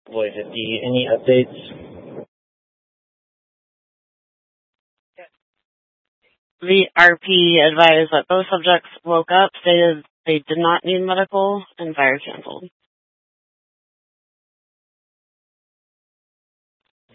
Lloyd 50. Any updates? The RP advised that both subjects woke up, stated they did not need medical, and fire canceled.